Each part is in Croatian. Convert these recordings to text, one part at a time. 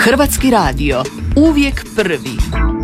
Hrvatski radio, uvijek prvi.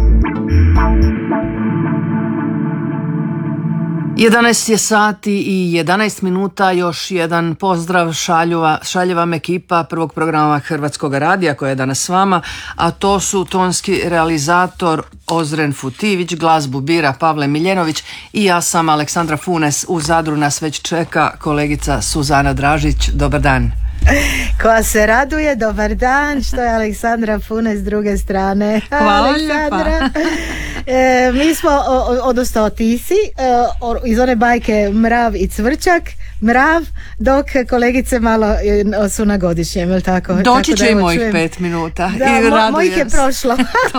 11 je sati i 11 minuta, još jedan pozdrav šalje vam ekipa prvog programa Hrvatskog radija koja je danas s vama, a to su tonski realizator Ozren Futivić, glazbu bira Pavle Miljenović i ja sam Aleksandra Funes. U Zadru nas već čeka kolegica Suzana Dražić. Dobar dan. Koja se raduje, dobar dan, što je Aleksandra Funes s druge strane. Hvala Aleksandra. Mi smo, odnosno ti si iz one bajke Mrav i Cvrčak, Mrav, dok kolegice malo su na godišnjem, je li tako? Doći će i mojih čujem. 5 minuta. Da, I mojih je prošlo.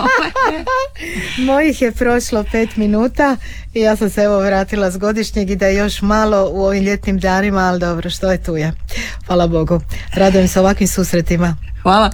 Mojih je prošlo 5 minuta i ja sam se evo vratila s godišnjeg i da je još malo u ovim ljetnim danima, ali dobro, što je tu je. Hvala Bogu. Radujem se ovakvim susretima. Hvala.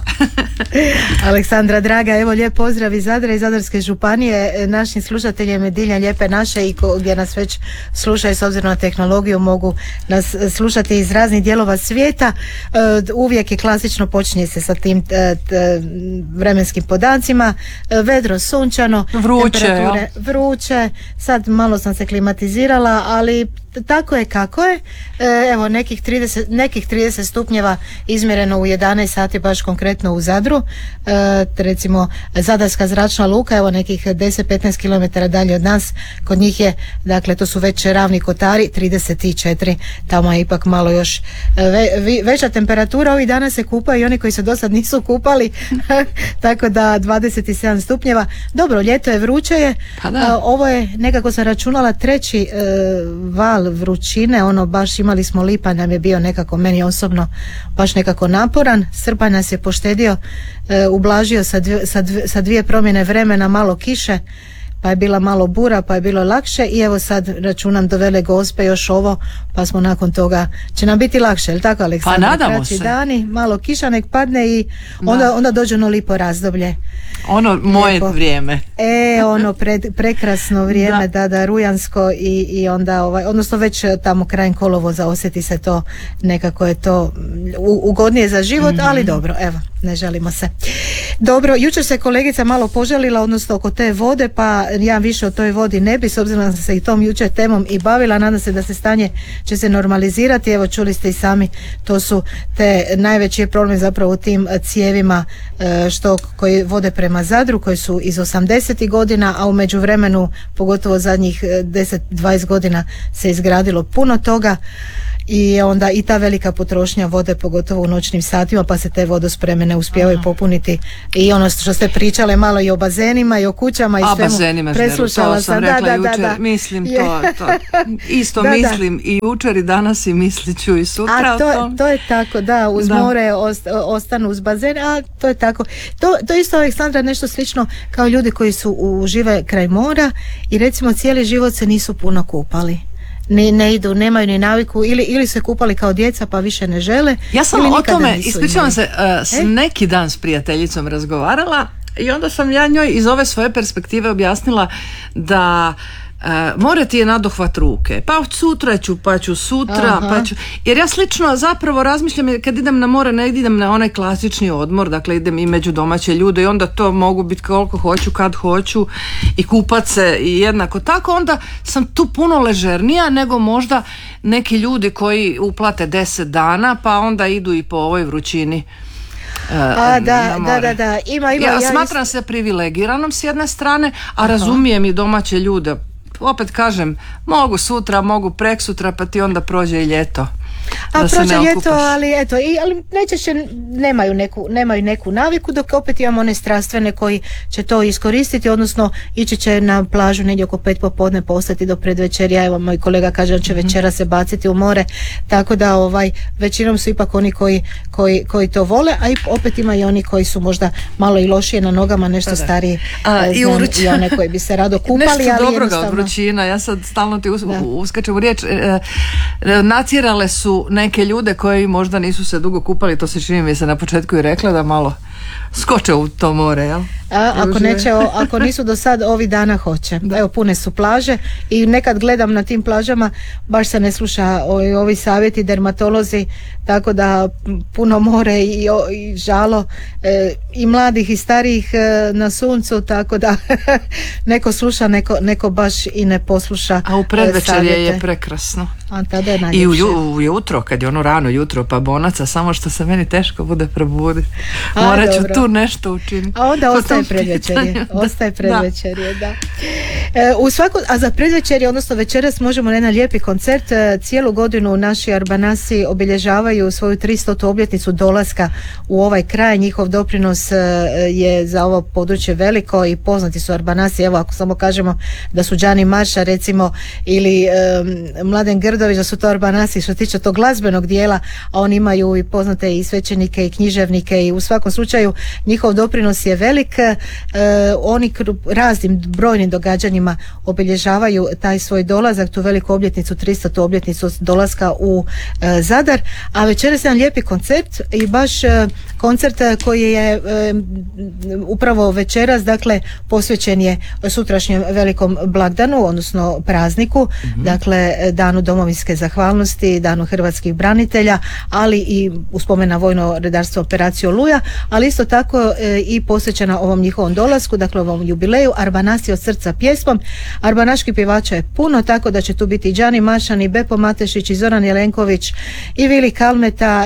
Aleksandra draga, evo lijep pozdrav iz Zadra i Zadarske županije našim slušateljima diljem Lijepe naše i gdje nas već slušaju s obzirom na tehnologiju, mogu nas slušati iz raznih dijelova svijeta. Uvijek je klasično, počinje se sa tim vremenskim podacima, vedro, sunčano, temperature vruće, sad malo sam se klimatizirala, ali tako je kako je. Evo nekih 30 stupnjeva izmjereno u 11 sati baš konkretno u Zadru. Recimo Zadarska zračna luka, evo nekih 10-15 km dalje od nas, kod njih je, dakle to su već Ravni Kotari, 34, tamo je ipak malo još veća temperatura. Ovih dana se kupaju i oni koji se do sad nisu kupali tako da 27 stupnjeva. Dobro, ljeto je, vruće je. Ovo je, nekako sam računala, treći val vrućine, ono baš imali smo lipanj, nam je bio nekako, meni osobno baš nekako naporan. Srpanj nas je poštedio, ublažio sa 2 promjene vremena, malo kiše, pa je bila malo bura, pa je bilo lakše i evo sad računam do Vele Gospe još ovo, pa smo nakon toga, će nam biti lakše, jel tako Aleksandra? Pa nadamo se. Dani, malo kiša nek padne i onda dođe ono lipo razdoblje. Ono moje lijepo vrijeme. Ono prekrasno vrijeme, da, rujansko i onda odnosno već tamo krajem kolovoza osjeti se to, nekako je to ugodnije za život, ali dobro, evo, ne žalimo se. Dobro, jučer se kolegica malo požalila, odnosno oko te vode, pa ja više o toj vodi ne bi, s obzirom da sam se i tom jučer temom i bavila. Nadam se da se stanje će se normalizirati. Evo, čuli ste i sami, to su te najveći problem zapravo u tim cijevima koji vode prema Zadru, koji su iz 80. godina, a u međuvremenu, pogotovo zadnjih 10-20 godina se izgradilo puno toga. I onda i ta velika potrošnja vode, pogotovo u noćnim satima, pa se te vodospreme ne uspijevaju popuniti. I ono što ste pričale malo i o bazenima i o kućama i svemu, preslušala sam. Rekla jučer, mislim to. Isto mislim i jučer i danas i mislit ću i sutra. To je tako, da, uz more ostanu uz bazen, a to je tako. To isto, Aleksandra, nešto slično kao ljudi koji žive kraj mora i recimo cijeli život se nisu puno kupali. Ne idu, nemaju ni naviku ili se kupali kao djeca pa više ne žele. Ja sam o tome, ispričavam se, neki dan s prijateljicom razgovarala i onda sam ja njoj iz ove svoje perspektive objasnila da more ti je nadohvat ruke, pa sutra ću, pa ću sutra, pa ću, jer ja slično zapravo razmišljam, kad idem na more ne idem na onaj klasični odmor, dakle idem i među domaće ljude i onda to mogu biti koliko hoću, kad hoću i kupat se i jednako tako, onda sam tu puno ležernija nego možda neki ljudi koji uplate 10 dana pa onda idu i po ovoj vrućini. Da. Ja smatram se privilegiranom s jedne strane, a razumijem i domaće ljude. Opet kažem, mogu sutra, mogu preksutra, pa ti onda prođe i ljeto. Prođe ljeto, ali eto, ali najčešće nemaju neku naviku, dok opet imamo one strastvene koji će to iskoristiti, odnosno ići će na plažu negdje oko 5 popodne, postati do predvečerja. Evo, moj kolega kaže da će večera se baciti u more, tako da većinom su ipak oni koji to vole, a opet ima i oni koji su možda malo i lošije na nogama, nešto stariji, i one koji bi se rado kupali. Nešto dobroga od vrućina, ja sad stalno ti uskačem u riječ, natjerale su neke ljude koji možda nisu se dugo kupali, to se čini mi se na početku i rekla, da malo skoče u to more, jel? Ako nisu do sad, ovih dana hoće. Evo, pune su plaže i nekad gledam na tim plažama, baš se ne sluša ovi savjeti, dermatolozi, tako da puno more i žalo i mladih i starijih na suncu, tako da neko sluša, neko baš i ne posluša. A u predvečerje je prekrasno. A tada je i ujutro, kad je ono rano jutro pa bonaca, samo što se meni teško bude probuditi. Morat ću tu nešto učiniti. A onda ostaje predvečerje. Ostaje predvečerje, da. A za predvečerje, odnosno večeras, možemo na jedan lijepi koncert. Cijelu godinu naši Arbanasi obilježavaju svoju 300. obljetnicu dolaska u ovaj kraj. Njihov doprinos je za ovo područje veliko i poznati su Arbanasi. Evo, ako samo kažemo da su Đani Marša, recimo, ili Mladen Grdović, da su to Arbanasi što tiče tog glazbenog dijela, a oni imaju i poznate i svećenike i književnike i u svakom slučaju njihov doprinos je velik. Oni raznim brojnim događanjima obilježavaju taj svoj dolazak, tu veliku obljetnicu, 300. obljetnicu dolaska u Zadar, a večeras je jedan lijepi koncert i baš koncert koji je upravo večeras, dakle posvećen je sutrašnjem velikom blagdanu, odnosno prazniku, dakle danu domovinske zahvalnosti, danu hrvatskih branitelja, ali i u spomen na vojno redarstvo operaciju Oluja, ali isto tako i posvećena ovom njihovom dolasku, dakle ovom jubileju. Arbanasi od srca pjesmom. Arbanaških pjevača je puno, tako da će tu biti i Đani Mašan, i Bepo Matešić, i Zoran Jelenković, i Vili Kalmeta,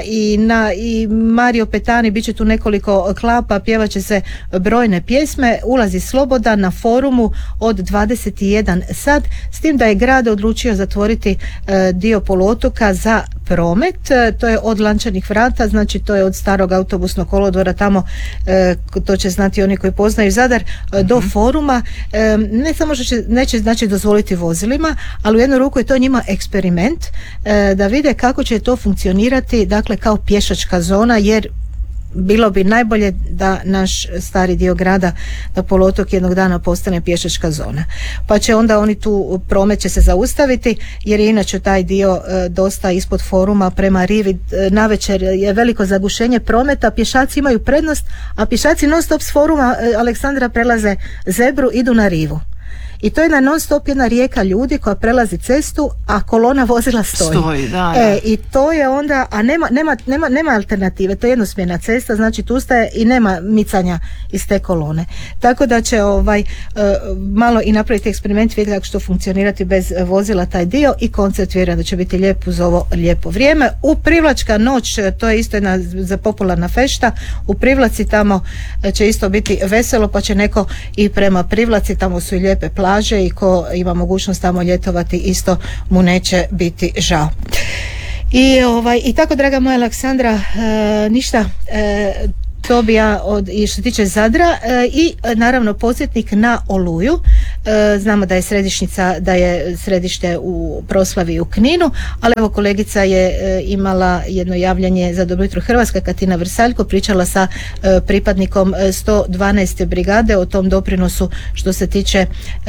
i Mario Petani, bit će tu nekoliko klapa, pjevat će se brojne pjesme. Ulaz je slobodan na forumu od 21 sat, s tim da je grad odlučio zatvoriti dio poluotoka za promet. To je od Lančanih vrata, znači to je od starog autobusnog kolodvora tamo, to će znati oni koji poznaju Zadar, do foruma. Ne samo što neće znači dozvoliti vozilima, ali u jednu ruku je to njima eksperiment da vide kako će to funkcionirati, dakle kao pješačka zona, jer bilo bi najbolje da naš stari dio grada, da poluotok jednog dana postane pješačka zona. Pa će onda oni tu, promet će se zaustaviti, jer je inače taj dio dosta ispod foruma prema rivi. Navečer je veliko zagušenje prometa, pješaci imaju prednost, a pješaci non stop s foruma Aleksandra prelaze zebru, idu na rivu. I to je na non stop jedna rijeka ljudi koja prelazi cestu, a kolona vozila stoji. Da. I to je onda, a nema alternative, to je jednosmjerna cesta, znači tu staje i nema micanja iz te kolone. Tako da će malo i napraviti eksperiment, vidjeti kako će to funkcionirati bez vozila taj dio, i koncert vjerujem da će biti lijep uz ovo lijepo vrijeme. U Privlačka noć, to je isto jedna za popularna fešta, u Privlaci tamo će isto biti veselo, pa će neko i prema Privlaci, tamo su i lijepe plaže i ko ima mogućnost tamo ljetovati isto mu neće biti žao. I tako, draga moja Aleksandra, ništa, to bi ja i što tiče Zadra, i naravno podsjetnik na Oluju. Znamo da je središte u proslavi u Kninu, ali evo kolegica je imala jedno javljanje za Dobro jutro Hrvatska, Katina Vrsaljko, pričala sa pripadnikom 112. brigade o tom doprinosu što se tiče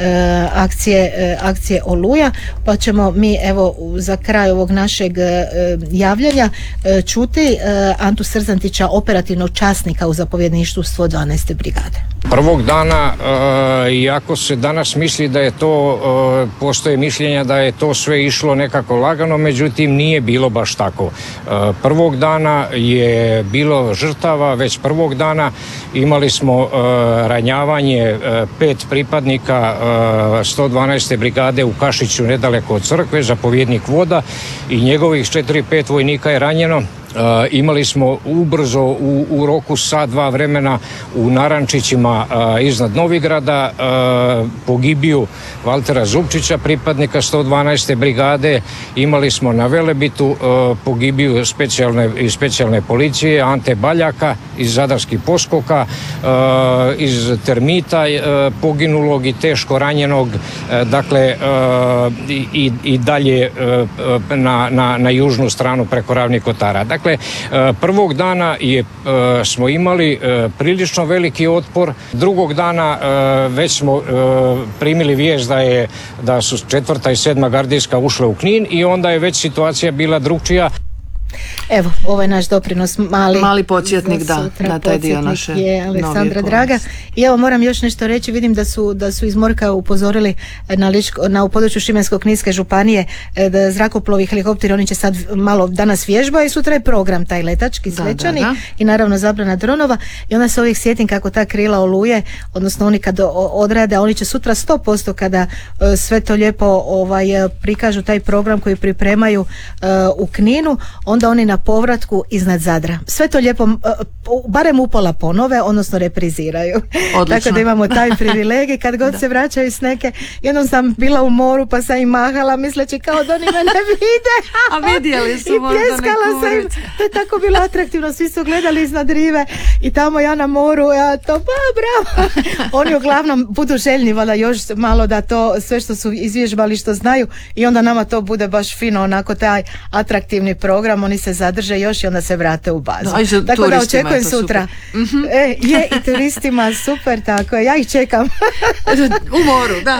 akcije Oluja, pa ćemo mi evo za kraj ovog našeg javljanja čuti Antu Srzantića, operativnog časnika u zapovjedništvu 112. brigade. Prvog dana, iako se danas misli da je to, postoje mišljenja da je to sve išlo nekako lagano, međutim nije bilo baš tako. Prvog dana je bilo žrtava, već prvog dana imali smo ranjavanje 5 pripadnika 112. brigade u Kašiću, nedaleko od crkve, zapovjednik voda, i njegovih 4-5 vojnika je ranjeno. Imali smo ubrzo u roku sat, dva vremena u Narančićima iznad Novigrada pogibiju Valtera Zupčića, pripadnika 112. brigade. Imali smo na Velebitu pogibiju specijalne policije Ante Baljaka iz Zadarskih poskoka, iz Termita poginulog i teško ranjenog, dakle i dalje na južnu stranu preko Ravnih Kotara. Dakle, prvog dana smo imali prilično veliki otpor. Drugog dana već smo primili vijest da su 4. i 7. gardijska ušle u Knin, i onda je već situacija bila drukčija. Evo, ovo je naš doprinos mali podsjetnik na taj dio naše je Aleksandra Draga. I evo moram još nešto reći, vidim da su iz MORH-a upozorili na području Šibensko-kninske županije da zrakoplovi i helikopteri, oni će sad malo danas vježba i sutra je program taj letački svečani i naravno zabrana dronova i onda se uvijek sjetim kako ta krila Oluje, odnosno oni kad odrade, oni će sutra 100% kada sve to lijepo prikažu taj program koji pripremaju u Kninu, onda oni na povratku iznad Zadra. Sve to lijepo, barem upola ponove, odnosno repriziraju. Odlično. Tako da imamo taj privilegij kad god se vraćaju s neke. Jednom sam bila u moru pa sam im mahala misleći kao da oni me ne vide. A vidjeli su možda neku. I pljeskala sam im. To je tako bilo atraktivno. Svi su gledali iznad rive i tamo ja na moru, ja to bravo. Oni uglavnom budu željni valjda još malo da to sve što su izvježbali što znaju i onda nama to bude baš fino, onako taj atraktivni program, oni se zadrže još i onda se vrate u bazu. Tako da očekujem sutra. Je i turistima super, tako ja ih čekam. U moru, da.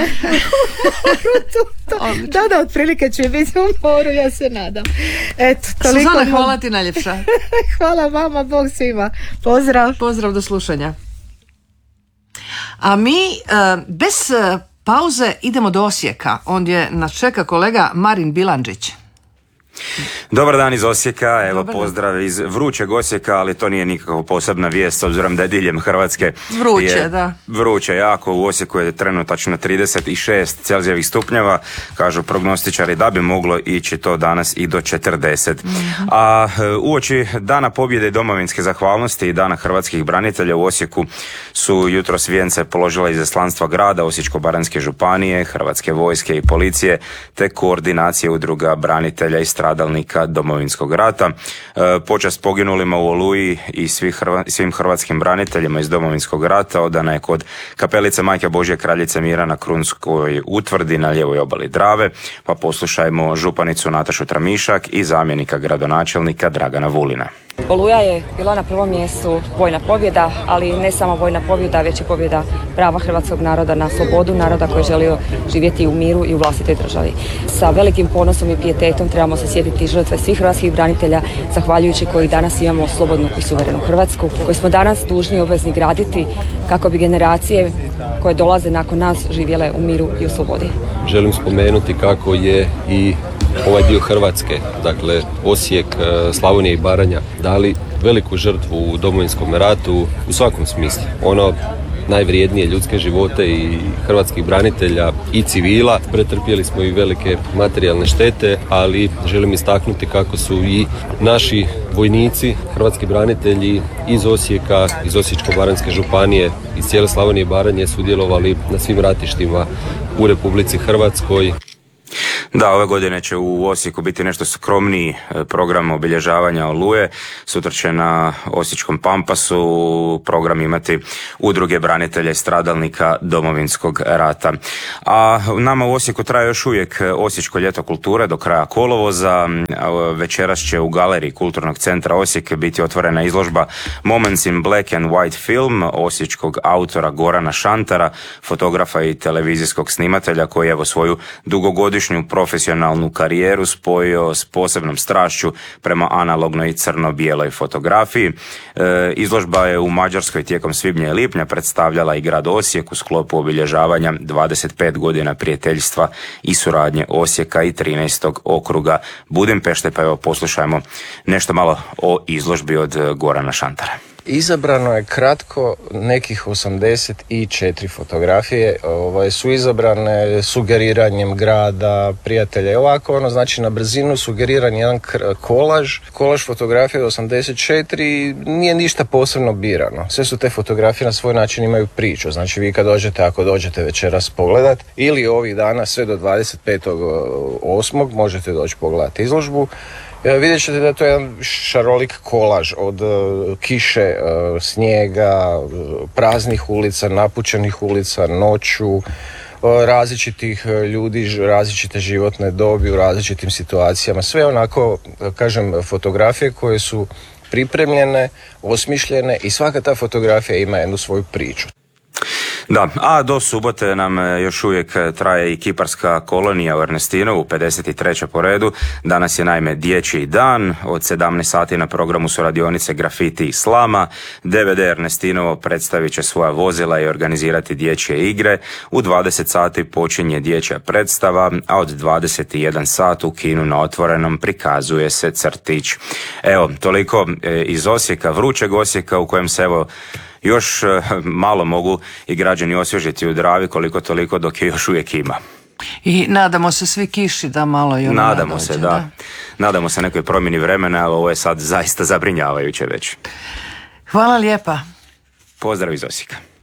Da, otprilike će biti u moru, ja se nadam. Eto, toliko. Suzana, hvala ti najljepša. Hvala vama, Bog svima. Pozdrav. Pozdrav, do slušanja. A mi bez pauze idemo do Osijeka. Ondje nas čeka kolega Marin Bilandžić. Dobar dan iz Osijeka, evo pozdrav iz vrućeg Osijeka, ali to nije nikakva posebna vijest s obzirom da je diljem Hrvatske vruće jako. U Osijeku je trenutačno 36 Celzijevih stupnjeva, kažu prognostičari da bi moglo ići to danas i do 40. A uoči Dana pobjede i domovinske zahvalnosti i Dana hrvatskih branitelja u Osijeku su jutros vijence položila izaslanstva grada, Osječko-baranjske županije, Hrvatske vojske i policije, te koordinacije udruga branitelja i stradalnika Domovinskog rata. Počast poginulima u Oluji i svim hrvatskim braniteljima iz Domovinskog rata odana je kod kapelice Majke Božje Kraljice Mira na Krunskoj utvrdi na lijevoj obali Drave, pa poslušajmo županicu Natašu Tramišak i zamjenika gradonačelnika Dragana Vulina. Oluja je bila na prvom mjestu vojna pobjeda, ali ne samo vojna pobjeda, već i pobjeda prava hrvatskog naroda na slobodu, naroda koji je želio živjeti u miru i u vlastitoj državi. Sa velikim ponosom i pijetetom trebamo se sjetiti žrtve svih hrvatskih branitelja, zahvaljujući koji danas imamo slobodnu i suverenu Hrvatsku, koju smo danas dužni i obvezni graditi kako bi generacije koje dolaze nakon nas živjele u miru i u slobodi. Želim spomenuti kako je i ovaj dio Hrvatske, dakle Osijek, Slavonija i Baranja, dali veliku žrtvu u Domovinskom ratu u svakom smislu. Ono najvrijednije ljudske živote i hrvatskih branitelja i civila. Pretrpjeli smo i velike materijalne štete, ali želim istaknuti kako su i naši vojnici, hrvatski branitelji iz Osijeka, iz Osječko-baranjske županije, iz cijele Slavonije i Baranje sudjelovali na svim ratištima u Republici Hrvatskoj. Da, ove godine će u Osijeku biti nešto skromniji program obilježavanja Oluje. Sutra će na Osječkom Pampasu program imati udruge branitelja i stradalnika Domovinskog rata. A nama u Osijeku traje još uvijek Osječko ljeto kulture do kraja kolovoza. Večeras će u galeriji Kulturnog centra Osijek biti otvorena izložba Moments in Black and White Film osječkog autora Gorana Šantara, fotografa i televizijskog snimatelja koji je svoju dugogodišnju profesionalnu karijeru spojio s posebnom strašću prema analognoj crno-bijeloj fotografiji. Izložba je u Mađarskoj tijekom svibnja i lipnja predstavljala i grad Osijek u sklopu obilježavanja 25 godina prijateljstva i suradnje Osijeka i 13. okruga Budimpešte, pa evo poslušajmo nešto malo o izložbi od Gorana Šantara. Izabrano je kratko nekih 84 fotografije, su izabrane sugeriranjem grada, prijatelja i ovako, znači na brzinu sugeriran jedan kolaž fotografije od 84, nije ništa posebno birano. Sve su te fotografije na svoj način imaju priču, znači vi kad dođete, ako dođete večeras pogledat ili ovih dana sve do 25.8. možete doći pogledati izložbu. Vidjet ćete da to je jedan šarolik kolaž od kiše, snijega, praznih ulica, napučenih ulica, noću, različitih ljudi, različite životne dobi u različitim situacijama. Sve onako, kažem, fotografije koje su pripremljene, osmišljene i svaka ta fotografija ima jednu svoju priču. Da, a do subote nam još uvijek traje i kiparska kolonija u Ernestinovu, 53. po redu. Danas je naime dječji dan, od 17 sati na programu su radionice grafiti i slama. DVD Ernestinovo predstavit će svoja vozila i organizirati dječje igre. U 20 sati počinje dječja predstava, a od 21 sat u kinu na otvorenom prikazuje se crtić. Evo, toliko iz Osijeka, vrućeg Osijeka, u kojem se evo još malo mogu i građani osvježiti u Dravi, koliko toliko, dok je još uvijek ima. I nadamo se svi kiši da malo i ona nadamo dođe, se, da. Nadamo se nekoj promjeni vremena, ali ovo je sad zaista zabrinjavajuće već. Hvala lijepa. Pozdrav iz Osijeka.